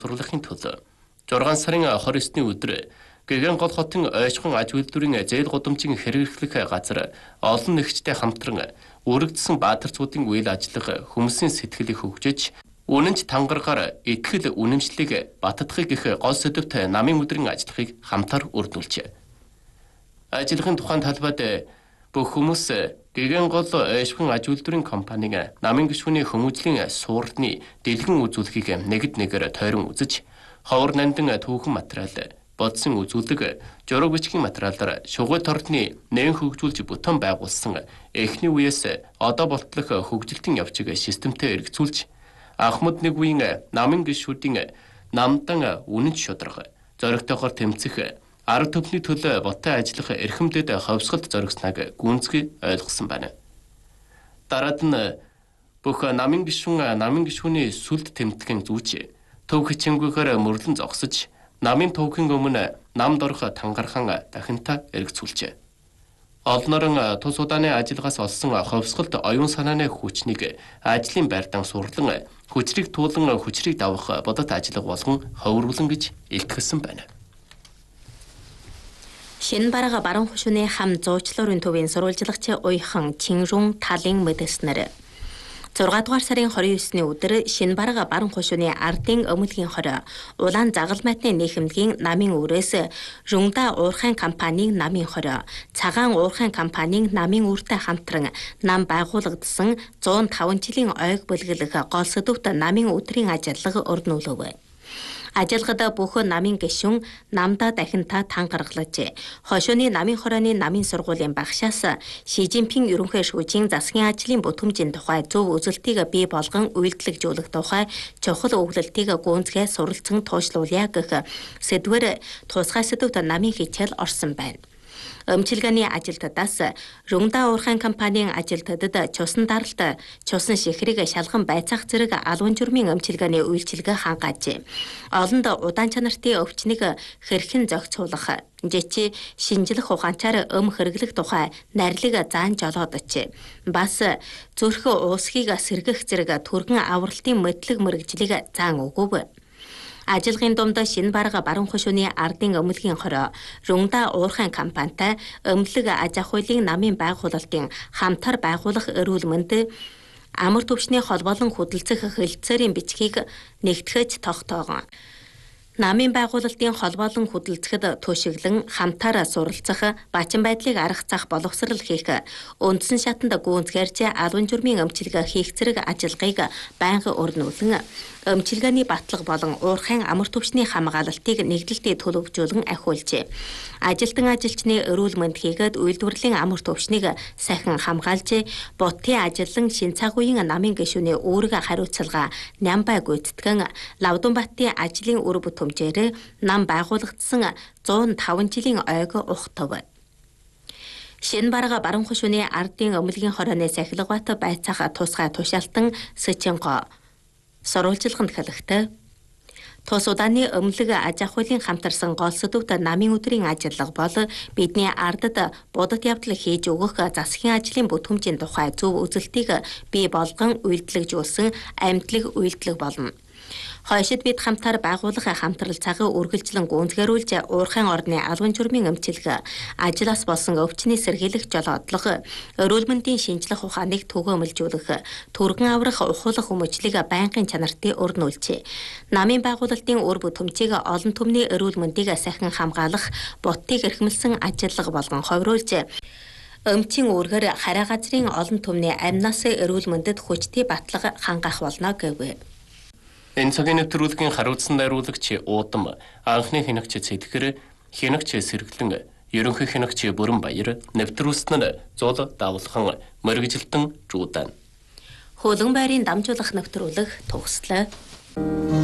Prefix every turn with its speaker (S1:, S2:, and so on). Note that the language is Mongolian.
S1: Турлахын төлөө 6 сарын 29-ны өдөр Гэгэн гол хотын ойшхон аж үйлдвэрийн зээл гудамжийн хэрэглэх газар олон нэгжтэй хамтран өргөдсөн баатарцуудын үйл ажиллагаа хүмүүсийн сэтгэлийг хөгжиж үнэнч тангаргаар итгэл үнэмшлийг баттахыг их гол сэдвт намын өдрийн ажиллахыг хамтар өрнүүлжээ. Ажиллахын тухайн талбайд бүх хүмүүс Гэгэн гол ойшхон аж үйлдвэрийн компанийн намын гишүүний хүмүүжлийн суурдны дэлгэн үзүүлэхийг нэгд нэгээр тойрон үзэж ховор нандин түүхэн материал, бодсон үзүүлэг, жураг бичгийн материалаар шугуй тордны нэн хөгжүүлж бүтэн байгуулсан эхний үеэс одоо болтлох хөгжилтийн явцыг системтэй эргэцүүлж Ахмад нэг үеийн намын гишүүдийн намдан үнэнч шударга зоригтойгоор тэмцэх арга түвшний төлөө ботой ажиллах эрхэмдэд ховсголт зоригсныг гүнзгий ойлгосон байна. Дараад нь бүх намын гишүүний сүлд тэмтгэн зүүч төв хичээнгүйгээр мөрлөн зогсож намын төвхийн өмнө намд орох тангархан дахинта эргэцүүлжээ. Олнорон тус удааны ажиллагаас олсон ховсголт оюун санааны хүчнийг ажлын байртан сурлан хүчрийг туулан хүчрийг давах бодот ажиллага болгон ховруулан гэж илтгэсэн байна.
S2: Шинбарга баруун хушууны хам зуучлуурын төвийн сурвалжлагч уяхан Чинрун талын мэдээснэр 6 дугаар сарын 29-ны өдөр Шинбарга баруун хушууны ардын өмөлгийн хороо улаан загалмайтны нийгэмдгийн намын үрээс Рунда уурхайн компанийн намын хороо цагаан уурхайн компанийн намын үртэй хамтран нам байгуулагдсан 105 жилийн ойг бүлгэлэх гол сэдвт намын өдрийн ажиллага өрнүүлв. Ажиллагада бүх намын гишүүн намдаа дахинта тангаргалжээ. Хошууны намын хорооны намын сургуулийн багшаас Ши Жинпин ерөнхий шүүжийн засгийн ажлын бүтэмжийн тухай зөв үзэлтийг бий болгон үйлдэлжүүлэх тухай чухал өгүүлэлтийг гүнзгий суралцсан туушлуулъя гэх сэдвээр тусгай сэдвт намын хичээл орсон байна. Өмчилгээний ажилтнаас Рунда уурхайн компанийн ажилтнуудад чусан даралт, чусан шихрийг шалган байцаах зэрэг албан журмын өмчилгээний үйлчилгээ хангажээ. Олонд удаан чанартын өвчнийг хэрхэн зохицуулах, жичи шинжлэх ухаанчаар хэрэглэх тухай нарилыг заан жолоодож бас зүрх уусхийг сэргэх зэрэг түргэн авралтын мэдлэг мэрэгжлийг заан өгөв. Ажиллагийн дунд Шинбарга баруун хушууны ардын өмөлгийн хороо Рунда уурхайн компанитай өмлөг аж ахуйлын намын байгуулалтын хамтар байгуулах эрүүл мэнд амар түвшний холбоолон хөдөлцөх хэлцээрийн бичгийг нэгтгэж тогтоогон. Намын байгуулалтын холбоолон хөдөлцөхөд төшиглэн хамтаараа суралцах, бачин байдлыг аргацах боловсрал хийх, үндсэн шатанд гүнзгээрч албан журмын өмчилгээ хийх зэрэг ажиллагааг байнга өрнүүлэн өмчилгээний батлага болон уурхайн амар түвшний хамгаалалтыг нэгдэлтэд төлөвжүүлэн ахиулжээ. Ажилтан ажилчны эрүүл мэнд хийгээд үйлдвэрлэлийн амар түвшнийг сайхан хамгаалж, бутын ажилан шин цаг үеийн намын гишүүний үүрэг хариуцлага нямбай гүйцэтгэн Лавдунбаттын ажлын үр бүтэмжээр нам байгуулагдсан 105 жилийн ойг ухтав. Шинбарга баруун хушууны ардын өмөлгийн хорооны сахилгават байцаах тусгай тушаалтан Сэчэнго сурвалжилганд хэлэхдээ тус удааны өмлөг аж ахуйлын хамтарсан гол сэдвт намын өдрийн ажиллага бол бидний ардад будад явдал хийж өгөх засгийн ажлын бүтэмжийн тухай зөв үзэлтийг бий болгон үйлдэлжүүлсэн амьдлаг үйлдэл болно. Хойшид бид хамтаар байгуулах хамтрал цагаа үргэлжлэн гүнзгийрүүлж уурхайн орны албан журмын өмчилгээ, ажлаас болсон өвчний сэргийлэх жолоодлого, эрүүл мэндийн шинжлэх ухааныг түгээмэлжүүлэх, түргэн аврах ухуулах өмчлөгийг байнгын чанартыг өрнүүлжээ. Намын байгуулалтын үр бүтэмжийг олон түмний эрүүл мэндийг сайхан хамгаалах, бутыг эрхэмлсэн ажиллага болгон ховруулж өмчийн үүргээр хараа газрын олон түмний амнаас эрүүл мэндэд хүчтэй батлага хангах болно гэв.
S1: Энэ цагийн нэвтрүүлгийн хариуцсан найруулагч Уудам, анхны хянагч Цэтгэр, хянагч Сэргэлэн, ерөнхий хянагч Бүрэн Баяр, нэвтрүүлсэн нь Зул Давлхан, мэргэжилтэн Жуудан.
S2: Хөлөн байрын дамжуулах нэвтрүүлэг төгслөө.